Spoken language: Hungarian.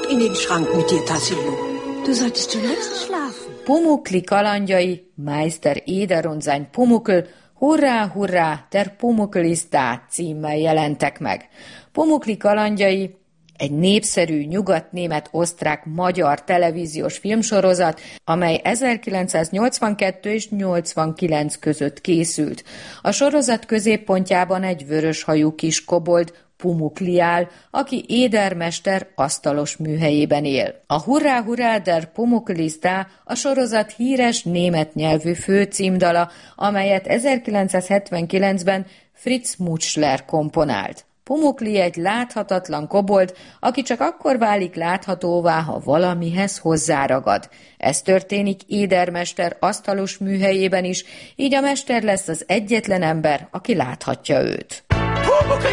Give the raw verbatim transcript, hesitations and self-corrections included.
in den Schrank mit dir, Tassilo. Du solltest zu leise schlafen. Pumuckli kalandjai, Meister Eder und sein Pumuckl, Hurrá, hurrá, der Pumuckl ist da címmel jelentek meg. Pumuckli kalandjai egy népszerű nyugat-német-osztrák-magyar televíziós filmsorozat, amely ezerkilencszáznyolcvankettő és nyolcvankilenc között készült. A sorozat középpontjában egy vöröshajú kis kobold, Pumuckli áll, aki édermester asztalos műhelyében él. A Hurrá, hurrá, der Pumuckl ist da a sorozat híres német nyelvű főcímdala, amelyet ezerkilencszázhetvenkilencben Fritz Mutschler komponált. Pumuckli egy láthatatlan kobold, aki csak akkor válik láthatóvá, ha valamihez hozzáragad. Ez történik édermester asztalos műhelyében is, így a mester lesz az egyetlen ember, aki láthatja őt. Pumuckli